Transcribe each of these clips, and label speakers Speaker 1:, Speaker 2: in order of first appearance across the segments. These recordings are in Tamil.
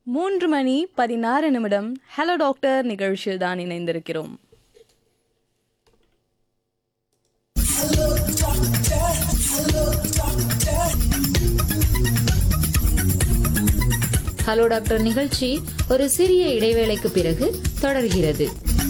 Speaker 1: 3:16 ஹலோ டாக்டர் நிகழ்ச்சியில் தான் இணைந்திருக்கிறோம்.
Speaker 2: ஹலோ டாக்டர் நிகழ்ச்சி ஒரு சிறிய இடைவேளைக்கு பிறகு தொடர்கிறது.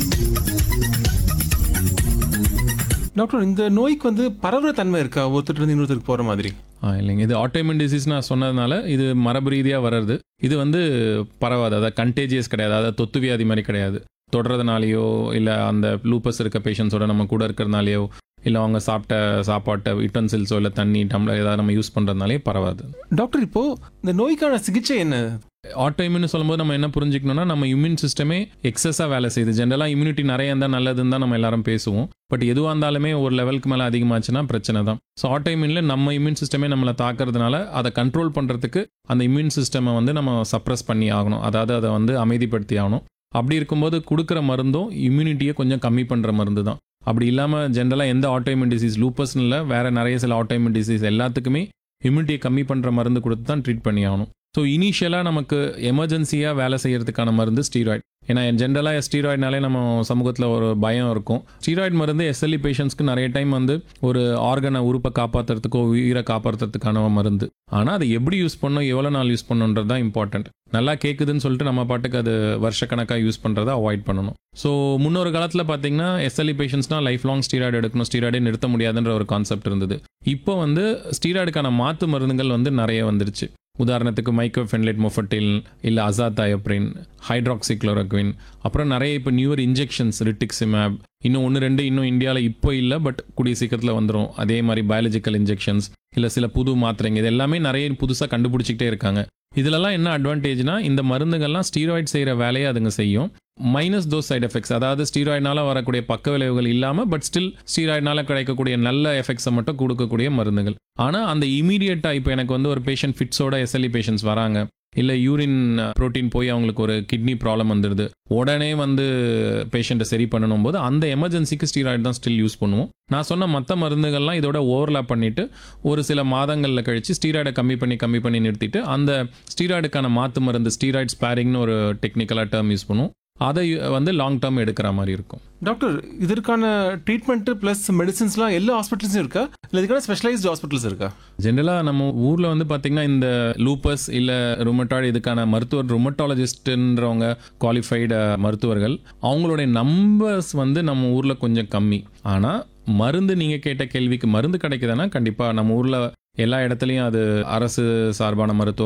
Speaker 3: டாக்டர், இந்த நோய்க்கு பரவுற தன்மை இருக்கா ஒருத்தர் இருந்து இன்னொருத்தருக்கு போற மாதிரி?
Speaker 4: இல்லைங்க, இது ஆட்டோமின் டிசீஸ் நான் சொன்னதுனால இது மரபு ரீதியாக வர்றது. இது பரவாது, அதாவது கண்டேஜியஸ் கிடையாது, அதாவது தொத்து வியாதி மாதிரி கிடையாது. தொடர்றதுனாலையோ இல்லை அந்த லூப்பஸ் இருக்க பேஷண்ட்ஸோட நம்ம கூட இருக்கிறதுனாலையோ இல்லை அவங்க சாப்பிட்ட சாப்பாட்டை யூட்டன்சில்ஸோ இல்லை தண்ணி டம்ளர் ஏதாவது நம்ம யூஸ் பண்ணுறதுனாலே பரவாது.
Speaker 3: டாக்டர், இப்போ இந்த நோய்க்கான சிகிச்சை என்ன?
Speaker 4: ஆட்டோமின்னு சொல்லும்போது நம்ம என்ன புரிஞ்சுக்கணும்னா, நம்ம இம்யூன் சிஸ்டமே எக்ஸஸாக வேலை செய்யுது. ஜென்ரலாக இம்யூனிட்டி நிறைய இருந்தால் நல்லதுன்னு தான் நம்ம எல்லாரும் பேசுவோம். பட் எதுவாக இருந்தாலுமே ஒரு லெவலுக்கு மேலே அதிகமாச்சுன்னா பிரச்சனை தான். ஸோ ஆட்டோமின்ல நம்ம இம்யூன் சிஸ்டமே நம்மளை தாக்குறதுனால அதை கண்ட்ரோல் பண்ணுறதுக்கு அந்த இம்யூன் சிஸ்டமை நம்ம சப்ரஸ் பண்ணி ஆகணும், அதாவது அதை அமைதிப்படுத்தி ஆகணும். அப்படி இருக்கும்போது கொடுக்குற மருந்தும் இம்யூனிட்டியை கொஞ்சம் கம்மி பண்ணுற மருந்து தான். அப்படி இல்லாமல் ஜென்ரலாக எந்த ஆட்டோமின் டிசீஸ், லூப்பஸ்னு இல்லை, வேறு நிறைய சில ஆட்டோமின் டிசீஸ் எல்லாத்துக்குமே இம்யூனிட்டியை கம்மி பண்ணுற மருந்து கொடுத்து தான் ட்ரீட் பண்ணி ஆகணும். ஸோ இனிஷியலாக நமக்கு எமர்ஜென்சியாக வேலை செய்கிறதுக்கான மருந்து ஸ்டீராய்டு. ஏன்னா ஜென்ரலாக ஸ்டீராய்டுனாலே நம்ம சமூகத்தில் ஒரு பயம் இருக்கும். ஸ்டீராய்டு மருந்து எஸ்எல்இ பேஷண்ட்ஸ்க்கு நிறைய டைம் ஒரு ஆர்கனை உறுப்பை காப்பாற்றுறதுக்கோ உயிரை காப்பாற்றுறதுக்கான மருந்து. ஆனால் அதை எப்படி யூஸ் பண்ணணும், எவ்வளோ நாள் யூஸ் பண்ணணுன்றது தான் இம்பார்ட்டன்ட். நல்லா கேட்குதுன்னு சொல்லிட்டு நம்ம பாட்டுக்கு அது வருஷக்கணக்காக யூஸ் பண்ணுறதை அவாய்ட் பண்ணணும். ஸோ முன்னொரு காலத்தில் பார்த்தீங்கன்னா எஸ்எல்இ பேஷண்ட்ஸ்னால் லைஃப் லாங் ஸ்டீராய்டு எடுக்கணும், ஸ்டீராய்டே நிறுத்த முடியாதுன்ற ஒரு கான்செப்ட் இருந்தது. இப்போ ஸ்டீராய்டுக்கான மாற்று மருந்துகள் நிறைய வந்துருச்சு. உதாரணத்துக்கு மைக்ரோஃபென்லேட் மொஃபட்டில் இல்லை அசாதாயோப்ரின், ஹைட்ராக்சிக்ளோரோக்வின், அப்புறம் நிறைய இப்போ நியூவர் இன்ஜெக்ஷன்ஸ் ரிட்டிக்ஸிமேப், இன்னும் 1-2 இன்னும் இந்தியாவில் இப்போ இல்லை, பட் கூடிய சீக்கிரத்தில் வந்துடும். அதே மாதிரி பயாலஜிக்கல் இன்ஜெக்ஷன்ஸ் இல்லை சில புது மாத்திரைங்க, இது எல்லாமே நிறைய புதுசாக கண்டுபிடிச்சிக்கிட்டே இருக்காங்க. இதிலெல்லாம் என்ன அட்வான்டேஜ்னா, இந்த மருந்துகள்லாம் ஸ்டீராய்டு செய்கிற வேலையை அதுங்க செய்யும், மைனஸ் தோஸ் சைட் எஃபெக்ட்ஸ். அதாவது ஸ்டீராய்டுனால வரக்கூடிய பக்க விளைவுகள் இல்லாமல் பட் ஸ்டில் ஸ்டீராய்டுனால கிடைக்கக்கூடிய நல்ல எஃபெக்ட்ஸை மட்டும் கொடுக்கக்கூடிய மருந்துகள். ஆனால் அந்த இமீடியட்டாக இப்போ எனக்கு ஒரு பேஷண்ட் ஃபிட்ஸோட எஸ்எல்இ பேஷண்ட்ஸ் வராங்க, இல்லை யூரின் ப்ரோட்டீன் போய் அவங்களுக்கு ஒரு கிட்னி ப்ராப்ளம் வந்துடுது, உடனே பேஷண்ட்டை சரி பண்ணணும் போது அந்த எமர்ஜென்சிக்கு ஸ்டீராய்டு தான் ஸ்டில் யூஸ் பண்ணுவோம். நான் சொன்ன மற்ற மருந்துகள்லாம் இதோட ஓவர்லாப் பண்ணிவிட்டு ஒரு சில மாதங்களில் கழித்து ஸ்டீராய்டை கம்மி பண்ணி நிறுத்திட்டு அந்த ஸ்டீராய்டுக்கான மாற்று மருந்து ஸ்டீராய்டு ஸ்பேரிங்னு ஒரு டெக்னிக்கலாக டேர்ம் யூஸ் பண்ணுவோம். அதை லாங் டேர்ம் எடுக்கிற மாதிரி இருக்கும்.
Speaker 3: டாக்டர், இதற்கான ட்ரீட்மெண்ட் ப்ளஸ் மெடிசின்ஸ்லாம் எல்லா ஹாஸ்பிட்டல்ஸும் இருக்கா, இல்லை இதுக்கான ஸ்பெஷலைஸ்டு ஹாஸ்பிட்டல்ஸ் இருக்கா?
Speaker 4: ஜென்ரலாக நம்ம ஊரில் பார்த்தீங்கன்னா இந்த லூப்பஸ் இல்லை ருமட்டாய்டு இதுக்கான மருத்துவர் ருமட்டாலஜிஸ்ட்ன்றவங்க குவாலிஃபைடு மருத்துவர்கள், அவங்களுடைய நம்பர்ஸ் நம்ம ஊரில் கொஞ்சம் கம்மி. ஆனால் மருந்து நீங்கள் கேட்ட கேள்விக்கு மருந்து கிடைக்குதுன்னா கண்டிப்பாக நம்ம ஊரில் எல்லா இடத்துலையும் அது அரசு சார்பான மருத்துவ